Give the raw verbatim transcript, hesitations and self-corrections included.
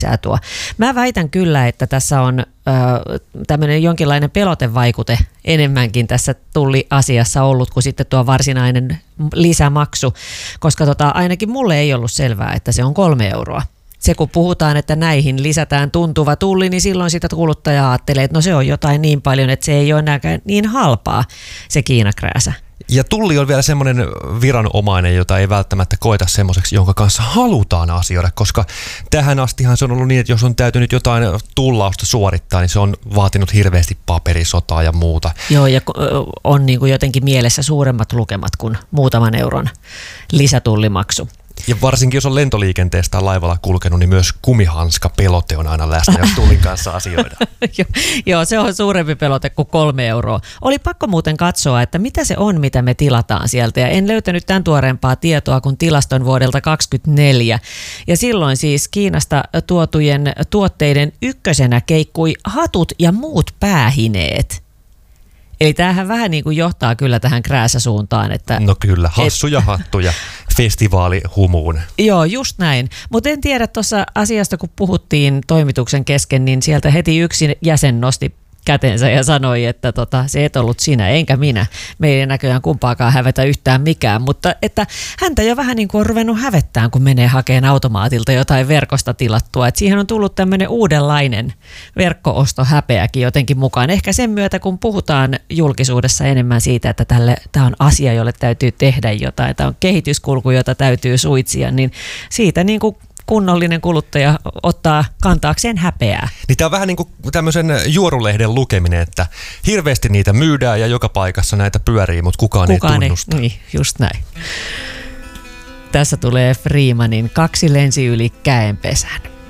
Tuo. Mä väitän kyllä, että tässä on ö, tämmöinen jonkinlainen pelotevaikute enemmänkin tässä tulliasiassa ollut kuin sitten tuo varsinainen lisämaksu, koska tota, ainakin mulle ei ollut selvää, että se on kolme euroa. Se kun puhutaan, että näihin lisätään tuntuva tulli, niin silloin sitä kuluttaja ajattelee, että no se on jotain niin paljon, että se ei ole enääkään niin halpaa se kiinakrääsä. Ja tulli on vielä semmoinen viranomainen, jota ei välttämättä koeta semmoiseksi, jonka kanssa halutaan asioida, koska tähän astihan se on ollut niin, että jos on täytynyt jotain tullausta suorittaa, niin se on vaatinut hirveästi paperisotaa ja muuta. Joo, ja on niin kuin jotenkin mielessä suuremmat lukemat kuin muutaman euron lisätullimaksu. Ja varsinkin jos on lentoliikenteestä tai laivalla kulkenut, niin myös kumihanska pelote on aina läsnä, jos tullin kanssa asioidaan. Joo, se on suurempi pelote kuin kolme euroa. Oli pakko muuten katsoa, että mitä se on, mitä me tilataan sieltä. Ja en löytänyt tämän tuoreempaa tietoa kuin tilaston vuodelta kaksikymmentäneljä. Ja silloin siis Kiinasta tuotujen tuotteiden ykkösenä keikkui hatut ja muut päähineet. Eli tämähän vähän niin kuin johtaa kyllä tähän krääsäsuuntaan. Että no kyllä, hassuja et, hattuja festivaalihumuun. Joo, just näin. Mutta en tiedä tuossa asiasta, kun puhuttiin toimituksen kesken, niin sieltä heti yksi jäsen nosti kätensä ja sanoi, että tota, se et ollut sinä, enkä minä. Me ei näköjään kumpaakaan hävetä yhtään mikään, mutta että häntä jo vähän niin kuin on ruvennut hävettään, kun menee hakemaan automaatilta jotain verkosta tilattua. Et siihen on tullut tämmöinen uudenlainen verkko-ostohäpeäkin jotenkin mukaan. Ehkä sen myötä, kun puhutaan julkisuudessa enemmän siitä, että tämä on asia, jolle täytyy tehdä jotain, tämä on kehityskulku, jota täytyy suitsia, niin siitä niin kuin kunnollinen kuluttaja ottaa kantaakseen häpeää. Niin tämä on vähän niin kuin tämmöisen juorulehden lukeminen, että hirveästi niitä myydään ja joka paikassa näitä pyörii, mutta kukaan, kukaan ei tunnusta. Ei, niin, just näin. Tässä tulee Freemanin Kaksi lensi yli käenpesän.